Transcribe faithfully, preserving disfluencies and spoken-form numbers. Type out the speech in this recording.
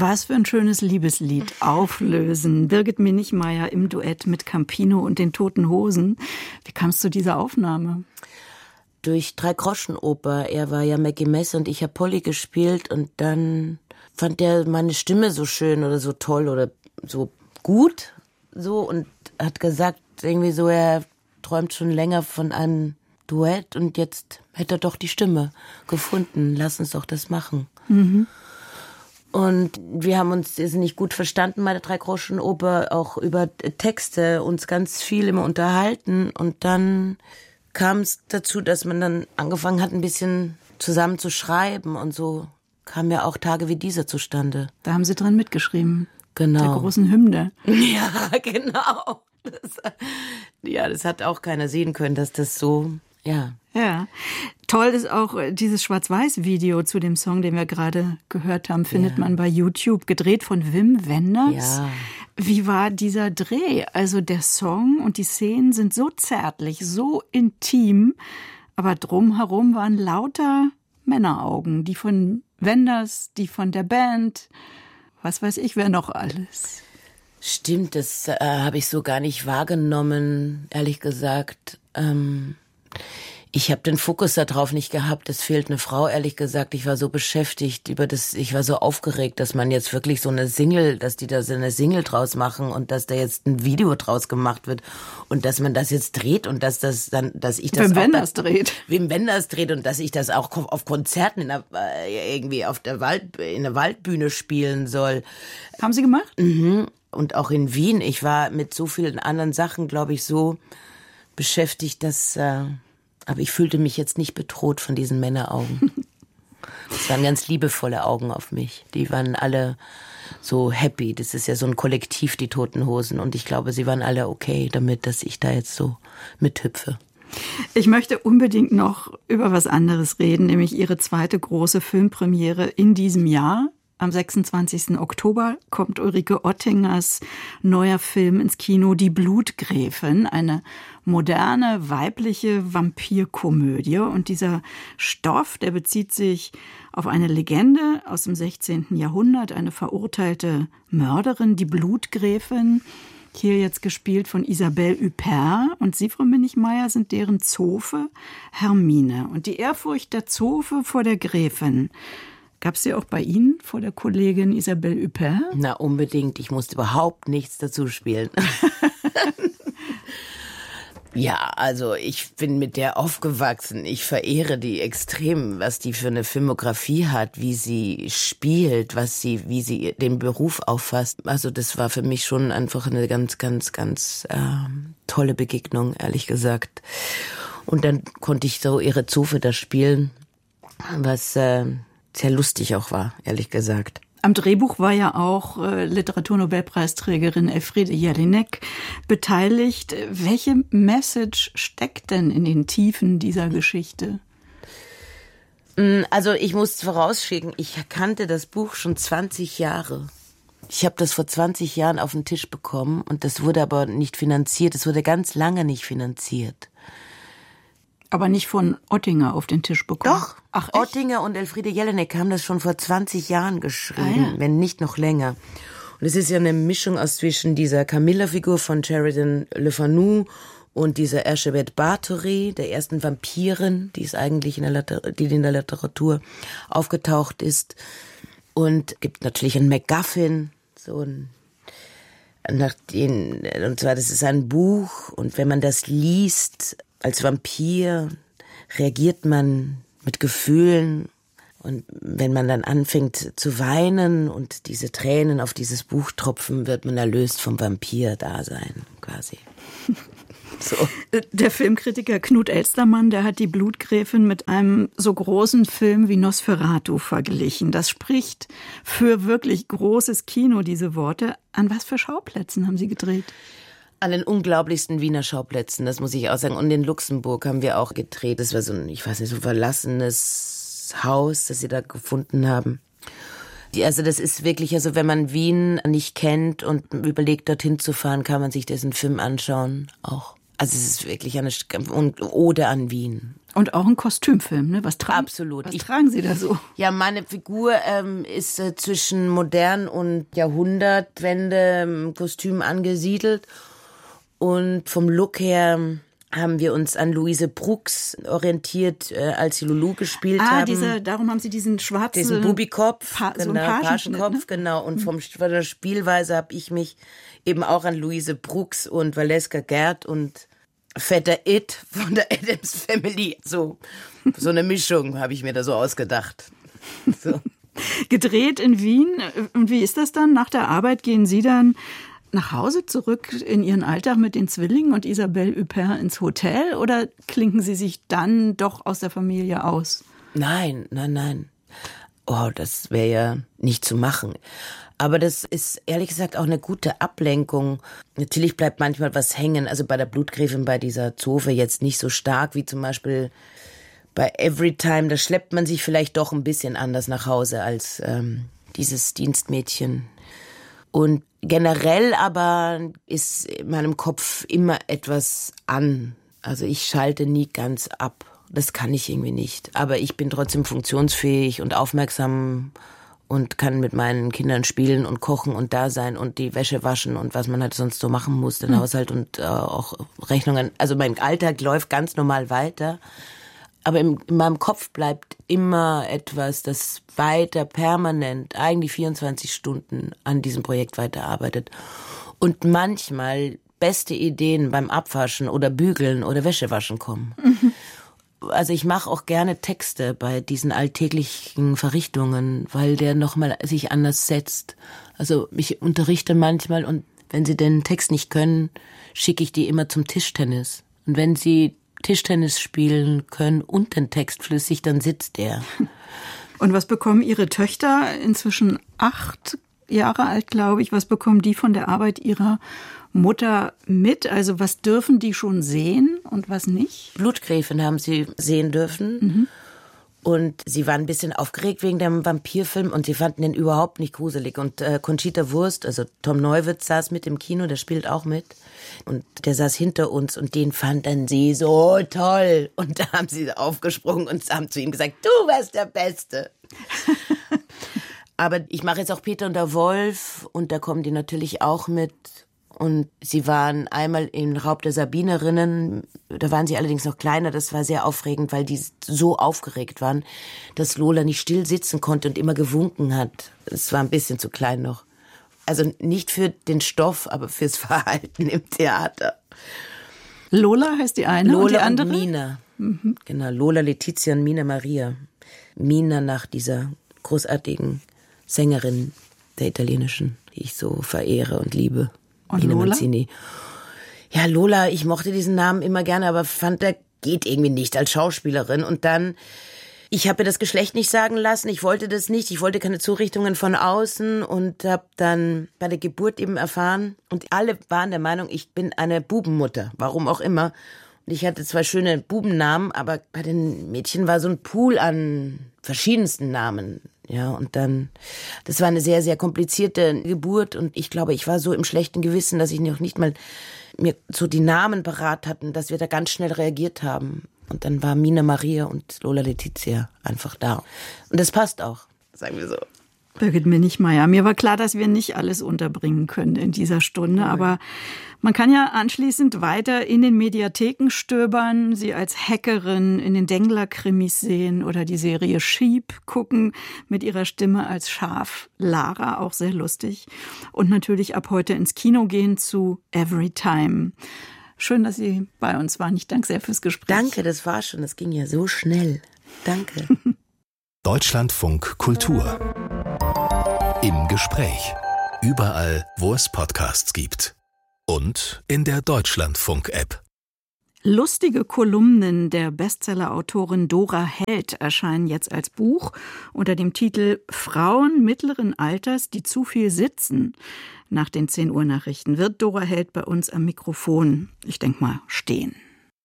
Was für ein schönes Liebeslied. Auflösen. Birgit Minichmeier im Duett mit Campino und den Toten Hosen. Wie kam es zu dieser Aufnahme? Durch Drei-Groschen-Oper. Er war ja Maggie Mess und ich habe Polly gespielt und dann fand er meine Stimme so schön oder so toll oder so gut so und hat gesagt irgendwie so, er träumt schon länger von einem Duett und jetzt hätte er doch die Stimme gefunden. Lass uns doch das machen. Mhm. Und wir haben uns nicht gut verstanden bei der Drei-Groschen-Oper, auch über Texte uns ganz viel immer unterhalten und dann kam es dazu, dass man dann angefangen hat, ein bisschen zusammen zu schreiben und so kamen ja auch Tage wie dieser zustande. Da haben Sie dran mitgeschrieben. Genau. Der großen Hymne. Ja, genau. Das, ja, das hat auch keiner sehen können, dass das so, ja. Ja. Toll ist auch dieses Schwarz-Weiß-Video zu dem Song, den wir gerade gehört haben, findet ja. man bei YouTube, gedreht von Wim Wenders. Ja. Wie war dieser Dreh? Also der Song und die Szenen sind so zärtlich, so intim, aber drumherum waren lauter Männeraugen, die von Wenders, die von der Band, was weiß ich, wer noch alles. Stimmt, das äh, habe ich so gar nicht wahrgenommen, ehrlich gesagt. Ähm, ich habe den Fokus darauf nicht gehabt, es fehlt eine Frau, ehrlich gesagt. Ich war so beschäftigt über das, ich war so aufgeregt, dass man jetzt wirklich so eine Single, dass die da so eine Single draus machen und dass da jetzt ein Video draus gemacht wird und dass man das jetzt dreht und dass das dann, dass ich das Wim auch Wenders dreht. Wim Wenders dreht und dass ich das auch auf Konzerten in der, äh, irgendwie auf der Wald, in der Waldbühne spielen soll. Haben Sie gemacht? Mhm. Und auch in Wien. Ich war mit so vielen anderen Sachen, glaube ich, so beschäftigt, dass, äh, aber ich fühlte mich jetzt nicht bedroht von diesen Männeraugen. Das waren ganz liebevolle Augen auf mich. Die waren alle so happy. Das ist ja so ein Kollektiv, die Toten Hosen. Und ich glaube, sie waren alle okay damit, dass ich da jetzt so mithüpfe. Ich möchte unbedingt noch über was anderes reden, nämlich Ihre zweite große Filmpremiere in diesem Jahr. Am sechsundzwanzigsten Oktober kommt Ulrike Ottingers neuer Film ins Kino, Die Blutgräfin, eine moderne, weibliche Vampirkomödie. Und dieser Stoff, der bezieht sich auf eine Legende aus dem sechzehnten Jahrhundert, eine verurteilte Mörderin, die Blutgräfin, hier jetzt gespielt von Isabelle Huppert. Und Sie, Frau Minichmeier, sind deren Zofe Hermine. Und die Ehrfurcht der Zofe vor der Gräfin, gab es sie auch bei Ihnen vor der Kollegin Isabelle Huppert? Na, unbedingt. Ich musste überhaupt nichts dazu spielen. Ja, also ich bin mit der aufgewachsen. Ich verehre die extrem, was die für eine Filmografie hat, wie sie spielt, was sie, wie sie den Beruf auffasst. Also das war für mich schon einfach eine ganz, ganz, ganz äh, tolle Begegnung, ehrlich gesagt. Und dann konnte ich so ihre Zofe da spielen, was äh, sehr lustig auch war, ehrlich gesagt. Am Drehbuch war ja auch äh, Literaturnobelpreisträgerin Elfriede Jelinek beteiligt. Welche Message steckt denn in den Tiefen dieser Geschichte? Also ich muss vorausschicken, ich kannte das Buch schon zwanzig Jahre. Ich habe das vor zwanzig Jahren auf den Tisch bekommen und das wurde aber nicht finanziert. Es wurde ganz lange nicht finanziert. Aber nicht von Ottinger auf den Tisch bekommen? Doch, Ach, Ottinger und Elfriede Jelinek haben das schon vor zwanzig Jahren geschrieben, ah, ja. wenn nicht noch länger. Und es ist ja eine Mischung aus zwischen dieser Camilla-Figur von Sheridan Le Fanu und dieser Erzsébet Báthory, der ersten Vampirin, die ist eigentlich in der, Liter- die in der Literatur aufgetaucht ist. Und gibt natürlich einen MacGuffin, so ein nach den, und zwar das ist ein Buch und wenn man das liest als Vampir, reagiert man mit Gefühlen und wenn man dann anfängt zu weinen und diese Tränen auf dieses Buch tropfen, wird man erlöst vom Vampir-Dasein quasi. So. Der Filmkritiker Knut Elstermann, der hat die Blutgräfin mit einem so großen Film wie Nosferatu verglichen. Das spricht für wirklich großes Kino, diese Worte. An was für Schauplätzen haben Sie gedreht? An den unglaublichsten Wiener Schauplätzen, das muss ich auch sagen. Und in Luxemburg haben wir auch gedreht. Das war so ein, ich weiß nicht, so ein verlassenes Haus, das sie da gefunden haben. Die, also das ist wirklich, also wenn man Wien nicht kennt und überlegt, dorthin zu fahren, kann man sich diesen Film anschauen auch. Also es ist wirklich eine Ode an Wien. Und auch ein Kostümfilm, ne? Was tragen, Absolut. Was ich, tragen Sie da so? Ja, meine Figur ähm, ist äh, zwischen modern und Jahrhundertwende im Kostüm angesiedelt. Und vom Look her haben wir uns an Luise Brooks orientiert, äh, als sie Lulu gespielt ah, haben. Ah, dieser, darum haben Sie diesen schwarzen... Diesen Bubikopf, pa- genau, so einen Pagenkopf, ne? genau. Und vom, von der Spielweise habe ich mich eben auch an Luise Brooks und Valeska Gerd und Vetter It von der Addams Family, so, so eine Mischung habe ich mir da so ausgedacht. So. Gedreht in Wien. Und wie ist das dann? Nach der Arbeit gehen Sie dann nach Hause zurück in Ihren Alltag mit den Zwillingen und Isabelle Huppert ins Hotel oder klinken Sie sich dann doch aus der Familie aus? Nein, nein, nein. Oh, das wäre ja nicht zu machen. Aber das ist ehrlich gesagt auch eine gute Ablenkung. Natürlich bleibt manchmal was hängen. Also bei der Blutgräfin, bei dieser Zofe jetzt nicht so stark wie zum Beispiel bei Everytime. Da schleppt man sich vielleicht doch ein bisschen anders nach Hause als ähm, dieses Dienstmädchen. Und generell aber ist in meinem Kopf immer etwas an. Also ich schalte nie ganz ab. Das kann ich irgendwie nicht. Aber ich bin trotzdem funktionsfähig und aufmerksam und kann mit meinen Kindern spielen und kochen und da sein und die Wäsche waschen und was man halt sonst so machen muss, den mhm. Haushalt und äh, auch Rechnungen. Also mein Alltag läuft ganz normal weiter. Aber im, in meinem Kopf bleibt immer etwas, das weiter permanent, eigentlich vierundzwanzig Stunden an diesem Projekt weiterarbeitet. Und manchmal beste Ideen beim Abwaschen oder Bügeln oder Wäschewaschen kommen. Mhm. Also ich mache auch gerne Texte bei diesen alltäglichen Verrichtungen, weil der nochmal sich anders setzt. Also ich unterrichte manchmal und wenn sie den Text nicht können, schicke ich die immer zum Tischtennis. Und wenn sie Tischtennis spielen können und den Text flüssig, dann sitzt der. Und was bekommen Ihre Töchter, inzwischen acht Jahre alt, glaube ich, was bekommen die von der Arbeit ihrer Mutter mit? Also was dürfen die schon sehen und was nicht? Blutgräfin haben sie sehen dürfen. Mhm. Und sie waren ein bisschen aufgeregt wegen dem Vampirfilm und sie fanden den überhaupt nicht gruselig. Und äh, Conchita Wurst, also Tom Neuwirth, saß mit im Kino, der spielt auch mit. Und der saß hinter uns und den fanden sie so toll. Und da haben sie aufgesprungen und haben zu ihm gesagt, du wärst der Beste. Aber ich mache jetzt auch Peter und der Wolf und da kommen die natürlich auch mit. Und sie waren einmal im Raub der Sabinerinnen, da waren sie allerdings noch kleiner, das war sehr aufregend, weil die so aufgeregt waren, dass Lola nicht still sitzen konnte und immer gewunken hat. Es war ein bisschen zu klein noch. Also nicht für den Stoff, aber fürs Verhalten im Theater. Lola heißt die eine Lola und die andere? Und Mina. Mhm. Genau, Lola Letizia und Mina Maria. Mina nach dieser großartigen Sängerin der italienischen, die ich so verehre und liebe. Und Lola? Mazzini. Ja, Lola, ich mochte diesen Namen immer gerne, aber fand, der geht irgendwie nicht als Schauspielerin. Und dann, ich habe mir das Geschlecht nicht sagen lassen, ich wollte das nicht, ich wollte keine Zurichtungen von außen und habe dann bei der Geburt eben erfahren. Und alle waren der Meinung, ich bin eine Bubenmutter, warum auch immer. Und ich hatte zwar schöne Bubennamen, aber bei den Mädchen war so ein Pool an verschiedensten Namen. Ja, und dann, das war eine sehr, sehr komplizierte Geburt und ich glaube, ich war so im schlechten Gewissen, dass ich noch nicht mal mir so die Namen parat hatten, dass wir da ganz schnell reagiert haben. Und dann war Mina Maria und Lola Letizia einfach da. Und das passt auch, sagen wir so. Birgit Minichmayr, mir war klar, dass wir nicht alles unterbringen können in dieser Stunde, aber man kann ja anschließend weiter in den Mediatheken stöbern, sie als Hackerin in den Dengler-Krimis sehen oder die Serie Sheep gucken mit ihrer Stimme als Schaf. Lara, auch sehr lustig. Und natürlich ab heute ins Kino gehen zu Everytime. Schön, dass Sie bei uns waren. Ich danke sehr fürs Gespräch. Danke, das war schon. Das ging ja so schnell. Danke. Deutschlandfunk Kultur. Im Gespräch. Überall, wo es Podcasts gibt. Und in der Deutschlandfunk-App. Lustige Kolumnen der Bestseller-Autorin Dora Held erscheinen jetzt als Buch unter dem Titel Frauen mittleren Alters, die zu viel sitzen. Nach den zehn Uhr Nachrichten wird Dora Held bei uns am Mikrofon, ich denke mal, stehen.